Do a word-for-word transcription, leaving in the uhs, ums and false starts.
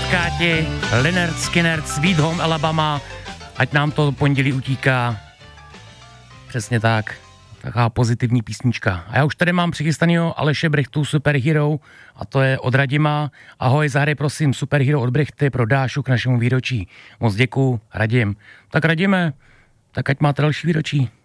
Skáti, Lynyrd Skynyrd, Sweet Home Alabama, ať nám to pondělí utíká. Přesně tak, taková pozitivní písnička. A já už tady mám přichystanýho Aleše Brechtu Superhero a to je od Radima. Ahoj, zahraj prosím Superhero od Brechty pro Dášu k našemu výročí. Moc děkuju, Radim. Tak Radime, tak ať máte další výročí.